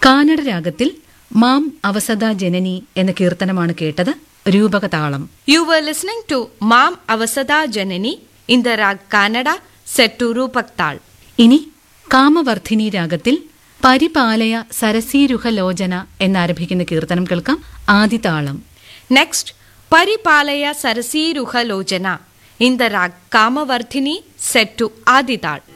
Canada രാഗത്തിൽ മാം അവസദ ജനനി എന്ന കീർത്തനമാണ് കേട്ടത്. രൂപകതാളം. You were listening to Mam Avasada Janani in the rag Kannada set to Rupak Tal. ഇനി കാമവർദ്ധിനി രാഗത്തിൽ പരിപാലയ സരസീരുഹലോചന എന്നാരംഭിക്കുന്ന കീർത്തനം കേൾക്കാം. ആദിതാളം. Next, Paripalaya Sarasi Ruha Lojana in the rag Kamavardhini set to Adital.